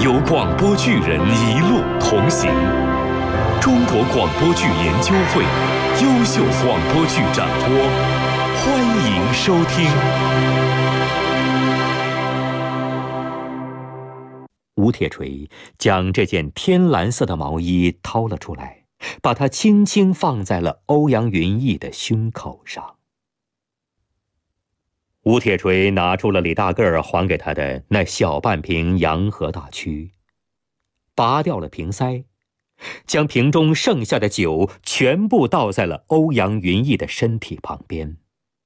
有广播剧人一路同行。中国广播剧研究会优秀广播剧展播，欢迎收听。吴铁锤将这件天蓝色的毛衣掏了出来，把它轻轻放在了欧阳云逸的胸口上。吴铁锤拿出了李大个儿还给他的那小半瓶洋河大曲，拔掉了瓶塞，将瓶中剩下的酒全部倒在了欧阳云逸的身体旁边。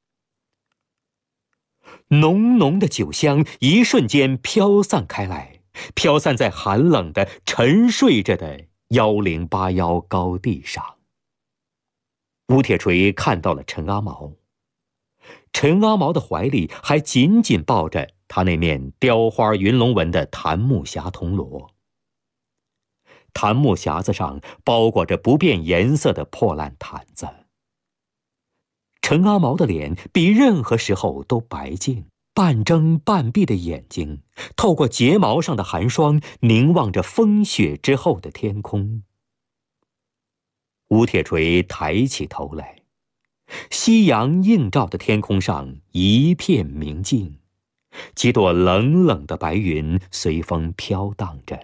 浓浓的酒香一瞬间飘散开来，飘散在寒冷的沉睡着的1081高地上。吴铁锤看到了陈阿毛，陈阿毛的怀里还紧紧抱着他那面雕花云龙纹的檀木匣铜锣。檀木匣子上包裹着不变颜色的破烂毯子。陈阿毛的脸比任何时候都白净，半睁半闭的眼睛透过睫毛上的寒霜凝望着风雪之后的天空。吴铁锤抬起头来，夕阳映照的天空上一片明净，几朵冷冷的白云随风飘荡着。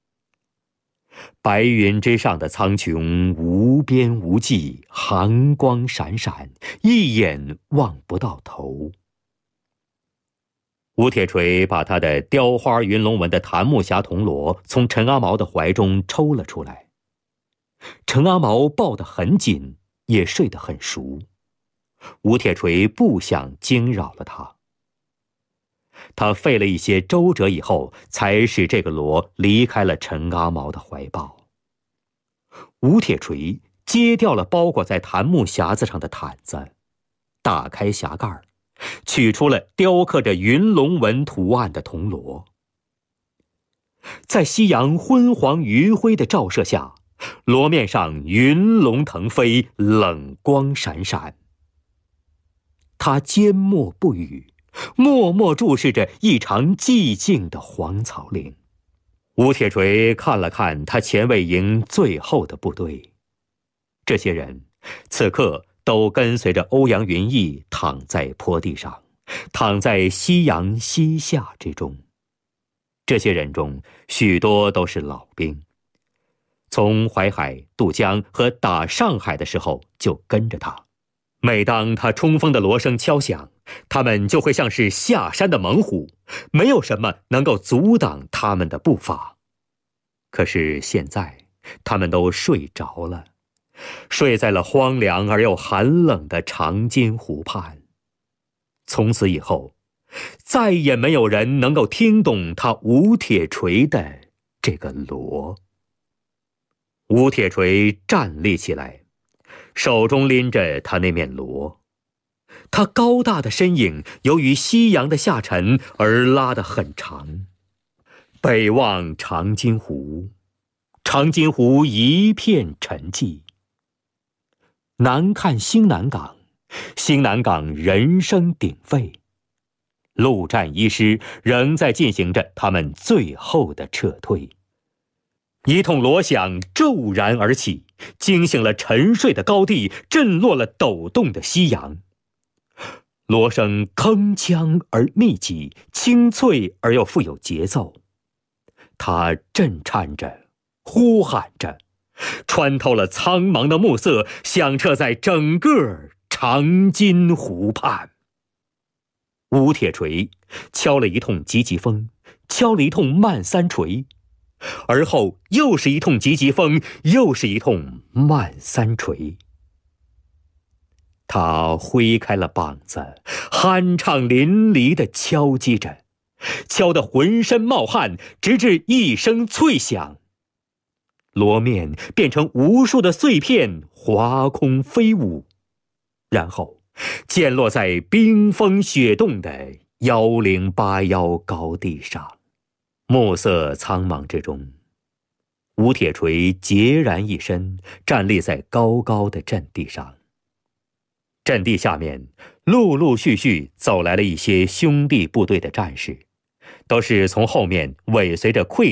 白云之上的苍穹无边无际，寒光闪闪，一眼望不到头。吴铁锤把他的雕花云龙纹的檀木匣铜锣从陈阿毛的怀中抽了出来。陈阿毛抱得很紧，也睡得很熟。吴铁锤不想惊扰了他。他费了一些周折以后，才使这个锣离开了陈阿毛的怀抱。吴铁锤揭掉了包裹在檀木匣子上的毯子，打开匣盖，取出了雕刻着云龙纹图案的铜锣。在夕阳昏黄余晖的照射下，锣面上云龙腾飞，冷光闪闪。他缄默不语，默默注视着一场寂静的黄草岭。吴铁锤看了看他前卫营最后的部队，这些人此刻都跟随着欧阳云逸躺在坡地上，躺在夕阳西下之中。这些人中许多都是老兵，从淮海、渡江和打上海的时候就跟着他。每当他冲锋的锣声敲响，他们就会像是下山的猛虎，没有什么能够阻挡他们的步伐。可是现在他们都睡着了，睡在了荒凉而又寒冷的长津湖畔。从此以后，再也没有人能够听懂他吴铁锤的这个锣。吴铁锤站立起来，手中拎着他那面锣。他高大的身影由于夕阳的下沉而拉得很长。北望长津湖，长津湖一片沉寂。南看兴南港，兴南港人声鼎沸。陆战一师仍在进行着他们最后的撤退。一通锣响骤然而起，惊醒了沉睡的高地，震落了抖动的夕阳。锣声铿锵而密集，清脆而又富有节奏。它震颤着，呼喊着，穿透了苍茫的暮色，响彻在整个长津湖畔。吴铁锤敲了一通急急风，敲了一通慢三锤，而后又是一通急急风，又是一通慢三锤。他挥开了膀子，酣畅淋漓地敲击着，敲得浑身冒汗，直至一声脆响。锣面变成无数的碎片，划空飞舞，然后溅落在冰封雪冻的1081高地上。暮色苍茫之中，吴铁锤孑然一身，站立在高高的阵地上。阵地下面陆陆续续走来了一些兄弟部队的战士，都是从后面尾随着溃